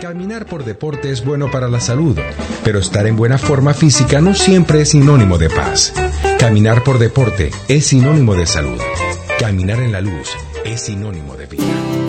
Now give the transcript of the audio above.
Caminar por deporte es bueno para la salud, pero estar en buena forma física no siempre es sinónimo de paz. Caminar por deporte es sinónimo de salud. Caminar en la luz es sinónimo de vida.